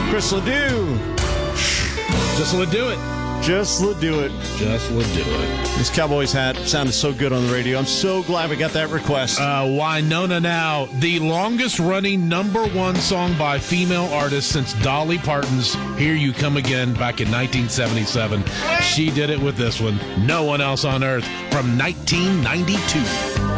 Chris Ledoux. Just let do it. Just Ledoux it. Just let do it. This Cowboys hat sounded so good on the radio. I'm so glad we got that request. Winona Now, the longest-running #1 song by female artist since Dolly Parton's Here You Come Again back in 1977. She did it with this one. No one else on earth from 1992.